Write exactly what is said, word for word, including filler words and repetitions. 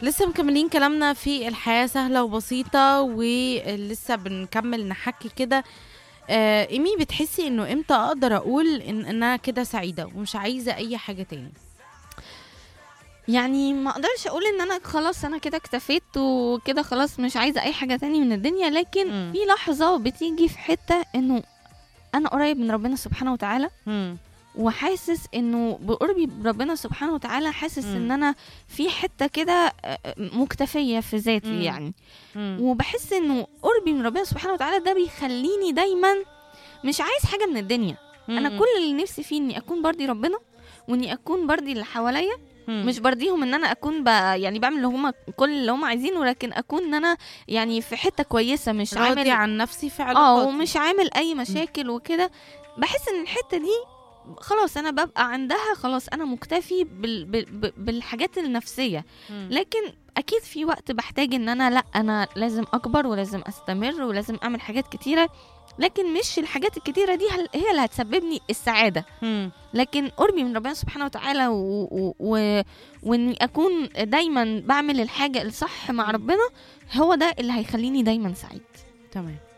لسه مكملين كلامنا في الحياة سهلة وبسيطة، ولسه بنكمل نحكي كده. آه، إيمي، بتحسي إنه إمتى أقدر أقول إن إن أنا كده سعيدة ومش عايزة أي حاجة تاني؟ يعني ما اقدرش اقول ان انا خلاص انا كده اكتفيت وكده خلاص مش عايزه اي حاجه تاني من الدنيا، لكن مم. في لحظه بتيجي في حته انه انا قريب من ربنا سبحانه وتعالى، مم. وحاسس انه بقربي بربنا سبحانه وتعالى حاسس مم. ان انا في حته كده آه، مكتفيه في ذاتي مم. يعني. مم. وبحس انه قربي من ربنا سبحانه وتعالى ده بيخليني دايما مش عايز حاجه من الدنيا. انا مم. كل اللي نفسي فيه اني اكون برضي ربنا، واني اكون برضي اللي حواليا. مم. مش برضيهم ان انا اكون ب... يعني بعمل اللي هما كل اللي هما عايزينه، لكن اكون ان انا يعني في حته كويسه، مش راضية عامل عن نفسي في اه علاقاتي. ومش عامل اي مم. مشاكل وكده. بحس ان الحته دي خلاص انا ببقى عندها، خلاص انا مكتفي بال... بال... بال- بالحاجات النفسيه. مم. لكن اكيد في وقت بحتاج ان انا لا انا لازم اكبر ولازم استمر ولازم اعمل حاجات كتيره، لكن مش الحاجات الكتيره دي هل- هي اللي هتسببني السعاده. مم. لكن قربي من ربنا سبحانه وتعالى و... و... و... واني اكون دايما بعمل الحاجه الصح مع مم. ربنا، هو ده اللي هيخليني دايما سعيد. تمام.